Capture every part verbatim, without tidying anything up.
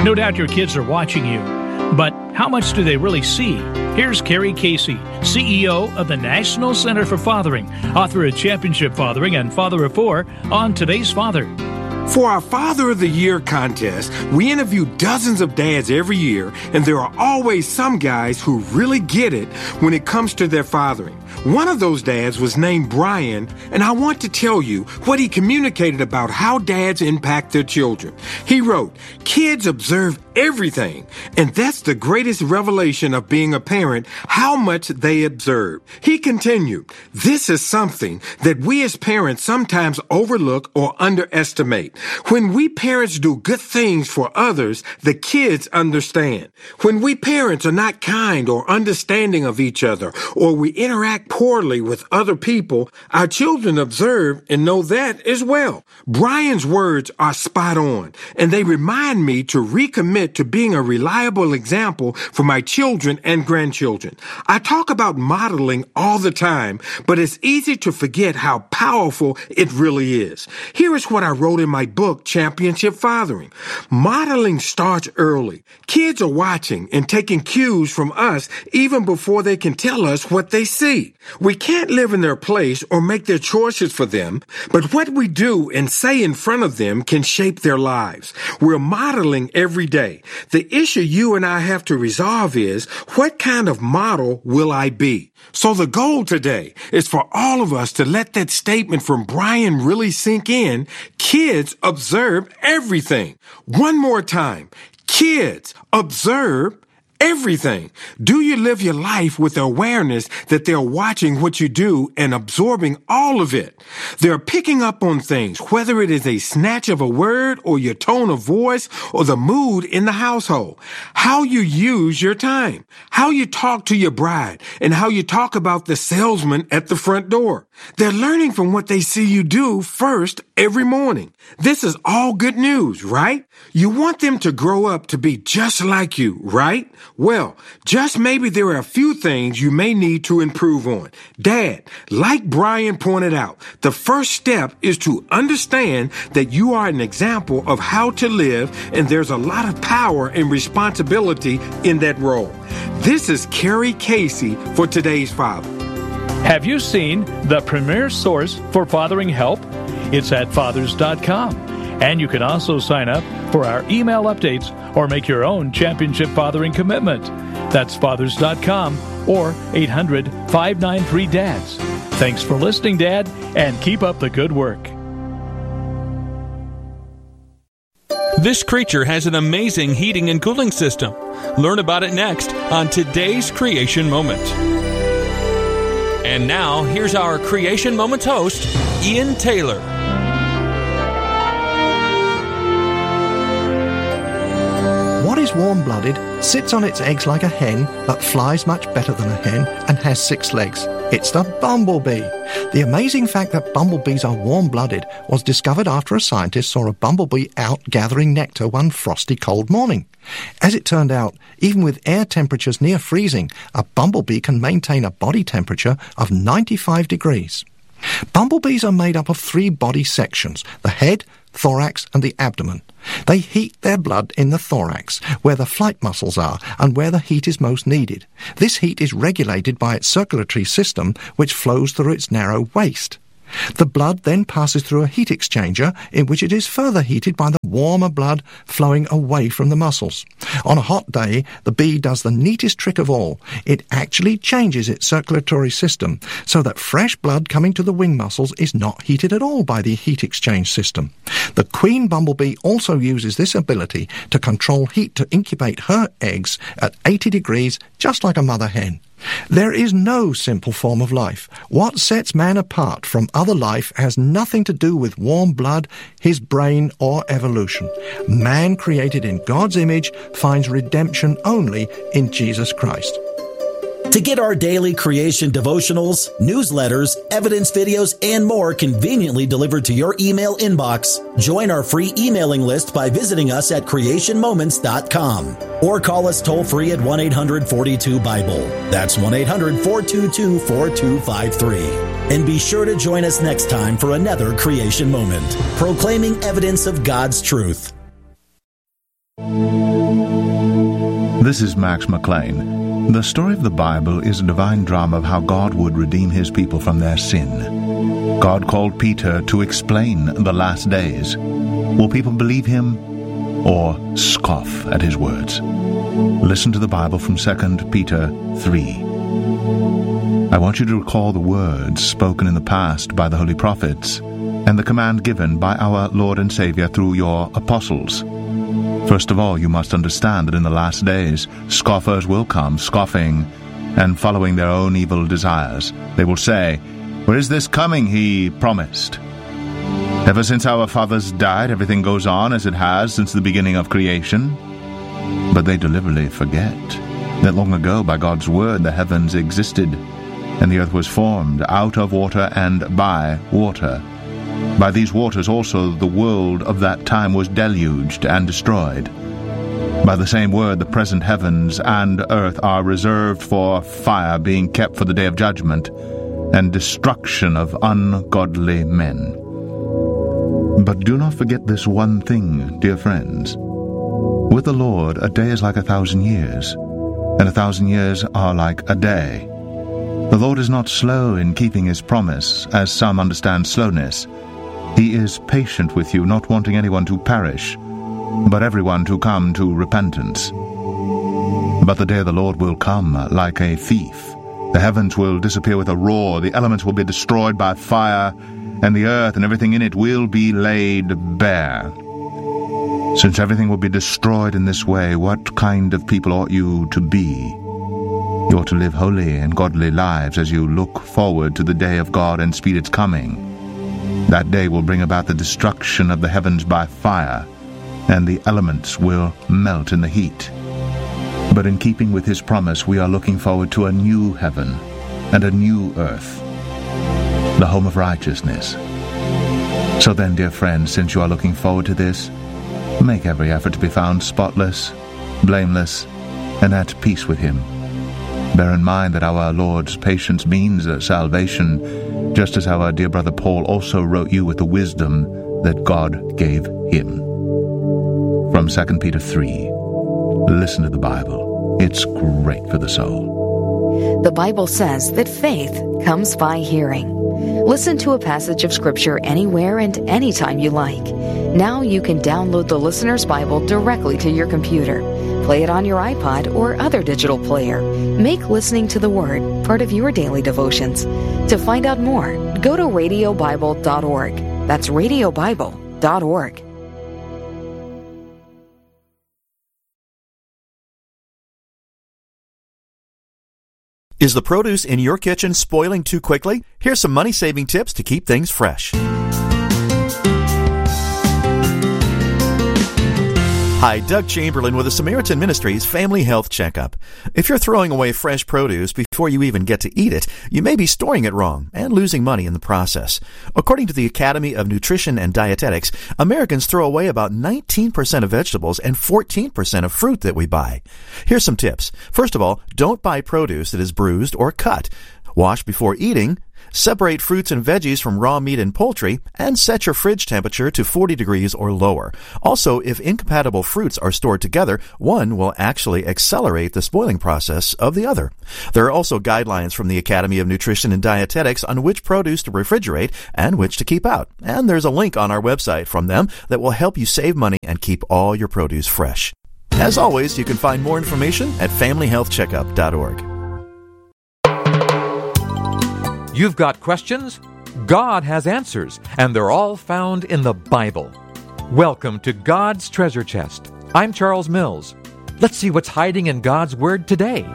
No doubt your kids are watching you, but how much do they really see? Here's Carrie Casey, C E O of the National Center for Fathering, author of Championship Fathering and Father of Four, on Today's Father. For our Father of the Year contest, we interview dozens of dads every year, and there are always some guys who really get it when it comes to their fathering. One of those dads was named Brian, and I want to tell you what he communicated about how dads impact their children. He wrote, "Kids observe everything, and that's the greatest revelation of being a parent, how much they observe." He continued, "This is something that we as parents sometimes overlook or underestimate. When we parents do good things for others, the kids understand. When we parents are not kind or understanding of each other, or we interact poorly with other people, our children observe and know that as well." Brian's words are spot on, and they remind me to recommit to being a reliable example for my children and grandchildren. I talk about modeling all the time, but it's easy to forget how powerful it really is. Here is what I wrote in my book, Championship Fathering. Modeling starts early. Kids are watching and taking cues from us even before they can tell us what they see. We can't live in their place or make their choices for them, but what we do and say in front of them can shape their lives. We're modeling every day. The issue you and I have to resolve is, what kind of model will I be? So the goal today is for all of us to let that statement from Brian really sink in. Kids observe everything. One more time. Kids observe everything. Do you live your life with the awareness that they're watching what you do and absorbing all of it? They're picking up on things, whether it is a snatch of a word or your tone of voice or the mood in the household. How you use your time, how you talk to your bride, and how you talk about the salesman at the front door. They're learning from what they see you do first every morning. This is all good news, right? You want them to grow up to be just like you, right? Well, just maybe there are a few things you may need to improve on. Dad, like Brian pointed out, the first step is to understand that you are an example of how to live, and there's a lot of power and responsibility in that role. This is Carrie Casey for Today's Father. Have you seen the premier source for fathering help? It's at fathers dot com. And you can also sign up for our email updates or make your own Championship Fathering commitment. That's fathers dot com or eight hundred, five nine three, D A D S. Thanks for listening, Dad, and keep up the good work. This creature has an amazing heating and cooling system. Learn about it next on Today's Creation Moment. And now, here's our Creation Moments host, Ian Taylor. What is warm-blooded, sits on its eggs like a hen, but flies much better than a hen and has six legs? It's the bumblebee. The amazing fact that bumblebees are warm-blooded was discovered after a scientist saw a bumblebee out gathering nectar one frosty cold morning. As it turned out, even with air temperatures near freezing, a bumblebee can maintain a body temperature of ninety-five degrees. Bumblebees are made up of three body sections: the head, thorax, and the abdomen. They heat their blood in the thorax, where the flight muscles are and where the heat is most needed. This heat is regulated by its circulatory system, which flows through its narrow waist. The blood then passes through a heat exchanger in which it is further heated by the warmer blood flowing away from the muscles. On a hot day, the bee does the neatest trick of all. It actually changes its circulatory system so that fresh blood coming to the wing muscles is not heated at all by the heat exchange system. The queen bumblebee also uses this ability to control heat to incubate her eggs at eighty degrees, just like a mother hen. There is no simple form of life. What sets man apart from other life has nothing to do with warm blood, his brain, or evolution. Man created in God's image finds redemption only in Jesus Christ. To get our daily creation devotionals, newsletters, evidence videos, and more conveniently delivered to your email inbox, join our free emailing list by visiting us at creation moments dot com or call us toll-free at one eight hundred, four two, Bible. That's one eight hundred, four two two, four two five three. And be sure to join us next time for another Creation Moment, proclaiming evidence of God's truth. This is Max McLean. The story of the Bible is a divine drama of how God would redeem his people from their sin. God called Peter to explain the last days. Will people believe him or scoff at his words? Listen to the Bible from Second Peter three. I want you to recall the words spoken in the past by the holy prophets and the command given by our Lord and Savior through your apostles. First of all, you must understand that in the last days, scoffers will come, scoffing and following their own evil desires. They will say, "Where is this coming he promised? Ever since our fathers died, everything goes on as it has since the beginning of creation." But they deliberately forget that long ago, by God's word, the heavens existed, and the earth was formed out of water and by water. By these waters also the world of that time was deluged and destroyed. By the same word the present heavens and earth are reserved for fire, being kept for the day of judgment and destruction of ungodly men. But do not forget this one thing, dear friends. With the Lord a day is like a thousand years, and a thousand years are like a day. The Lord is not slow in keeping his promise, as some understand slowness. He is patient with you, not wanting anyone to perish, but everyone to come to repentance. But the day of the Lord will come like a thief. The heavens will disappear with a roar, the elements will be destroyed by fire, and the earth and everything in it will be laid bare. Since everything will be destroyed in this way, what kind of people ought you to be? You ought to live holy and godly lives as you look forward to the day of God and speed its coming. That day will bring about the destruction of the heavens by fire, and the elements will melt in the heat. But in keeping with his promise, we are looking forward to a new heaven and a new earth, the home of righteousness. So then, dear friends, since you are looking forward to this, make every effort to be found spotless, blameless, and at peace with him. Bear in mind that our Lord's patience means salvation, just as our dear brother Paul also wrote you with the wisdom that God gave him. From Second Peter three, listen to the Bible. It's great for the soul. The Bible says that faith comes by hearing. Listen to a passage of Scripture anywhere and anytime you like. Now you can download the Listener's Bible directly to your computer. Play it on your iPod or other digital player. Make listening to the Word part of your daily devotions. To find out more, go to radio bible dot org. That's radio bible dot org. Is the produce in your kitchen spoiling too quickly? Here's some money-saving tips to keep things fresh. Hi, Doug Chamberlain with the Samaritan Ministries Family Health Checkup. If you're throwing away fresh produce before you even get to eat it, you may be storing it wrong and losing money in the process. According to the Academy of Nutrition and Dietetics, Americans throw away about nineteen percent of vegetables and fourteen percent of fruit that we buy. Here's some tips. First of all, don't buy produce that is bruised or cut. Wash before eating. Separate fruits and veggies from raw meat and poultry, and set your fridge temperature to forty degrees or lower. Also, if incompatible fruits are stored together, one will actually accelerate the spoiling process of the other. There are also guidelines from the Academy of Nutrition and Dietetics on which produce to refrigerate and which to keep out. And there's a link on our website from them that will help you save money and keep all your produce fresh. As always, you can find more information at family health checkup dot org. You've got questions? God has answers, and they're all found in the Bible. Welcome to God's Treasure Chest. I'm Charles Mills. Let's see what's hiding in God's Word today.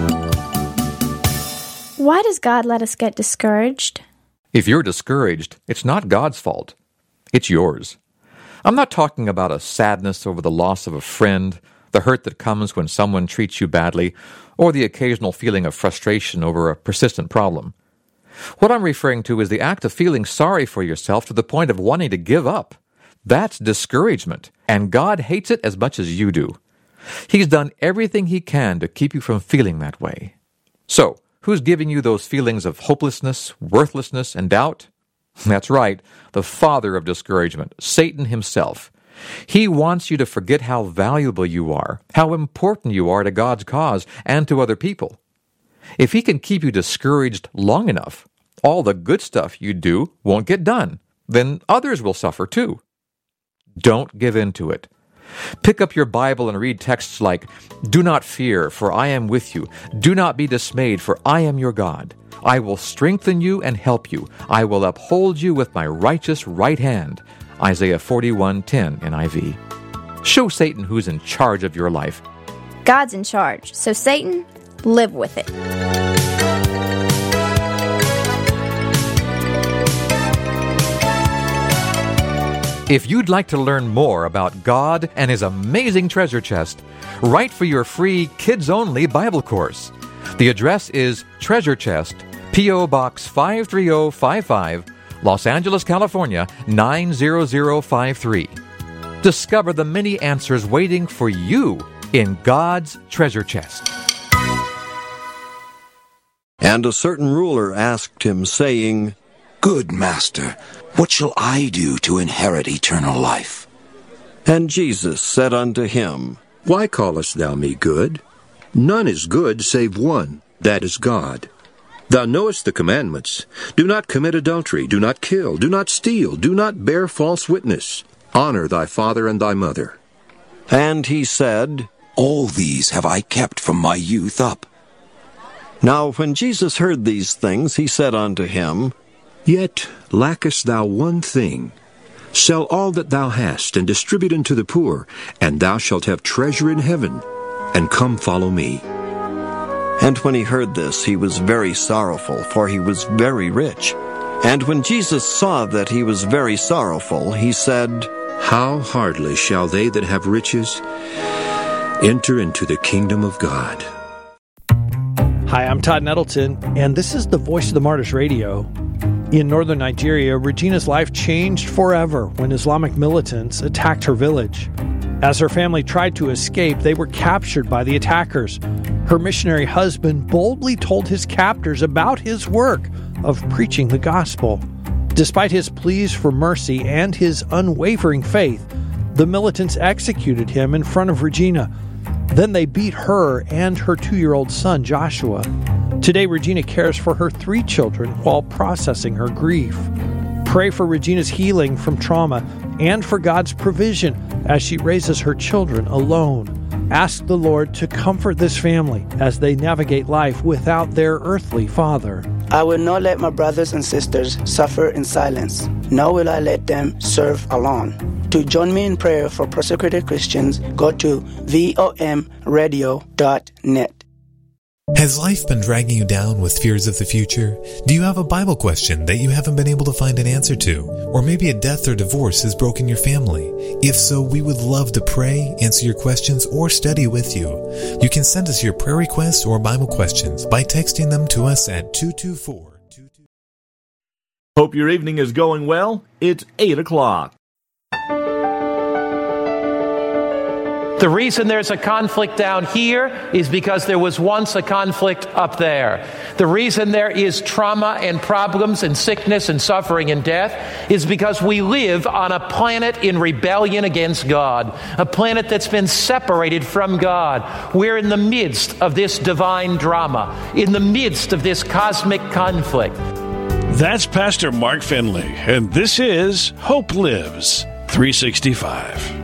Why does God let us get discouraged? If you're discouraged, it's not God's fault. It's yours. I'm not talking about a sadness over the loss of a friend, the hurt that comes when someone treats you badly, or the occasional feeling of frustration over a persistent problem. What I'm referring to is the act of feeling sorry for yourself to the point of wanting to give up. That's discouragement, and God hates it as much as you do. He's done everything He can to keep you from feeling that way. So, who's giving you those feelings of hopelessness, worthlessness, and doubt? That's right, the father of discouragement, Satan himself. He wants you to forget how valuable you are, how important you are to God's cause and to other people. If he can keep you discouraged long enough, all the good stuff you do won't get done. Then others will suffer too. Don't give in to it. Pick up your Bible and read texts like, "Do not fear, for I am with you. Do not be dismayed, for I am your God. I will strengthen you and help you. I will uphold you with my righteous right hand." Isaiah forty-one ten N I V. Show Satan who's in charge of your life. God's in charge, so Satan, live with it. If you'd like to learn more about God and His amazing treasure chest, write for your free kids-only Bible course. The address is Treasure Chest, P O. Box five three zero five five, Los Angeles, California, nine zero zero five three. Discover the many answers waiting for you in God's treasure chest. And a certain ruler asked him, saying, "Good master, what shall I do to inherit eternal life?" And Jesus said unto him, "Why callest thou me good? None is good save one, that is God. Thou knowest the commandments. Do not commit adultery, do not kill, do not steal, do not bear false witness. Honor thy father and thy mother." And he said, "All these have I kept from my youth up." Now when Jesus heard these things, he said unto him, "Yet lackest thou one thing. Sell all that thou hast, and distribute unto the poor, and thou shalt have treasure in heaven. And come follow me." And when he heard this, he was very sorrowful, for he was very rich. And when Jesus saw that he was very sorrowful, he said, "How hardly shall they that have riches enter into the kingdom of God." Hi, I'm Todd Nettleton, and this is the Voice of the Martyrs Radio. In northern Nigeria, Regina's life changed forever when Islamic militants attacked her village. As her family tried to escape, they were captured by the attackers. Her missionary husband boldly told his captors about his work of preaching the gospel. Despite his pleas for mercy and his unwavering faith, the militants executed him in front of Regina. Then they beat her and her two-year-old son, Joshua. Today, Regina cares for her three children while processing her grief. Pray for Regina's healing from trauma and for God's provision as she raises her children alone. Ask the Lord to comfort this family as they navigate life without their earthly father. I will not let my brothers and sisters suffer in silence, nor will I let them serve alone. To join me in prayer for persecuted Christians, go to vom radio dot net. Has life been dragging you down with fears of the future? Do you have a Bible question that you haven't been able to find an answer to? Or maybe a death or divorce has broken your family? If so, we would love to pray, answer your questions, or study with you. You can send us your prayer requests or Bible questions by texting them to us at two two four two two. Hope your evening is going well. It's eight o'clock. The reason there's a conflict down here is because there was once a conflict up there. The reason there is trauma and problems and sickness and suffering and death is because we live on a planet in rebellion against God, a planet that's been separated from God. We're in the midst of this divine drama, in the midst of this cosmic conflict. That's Pastor Mark Finley, and this is Hope Lives three sixty-five.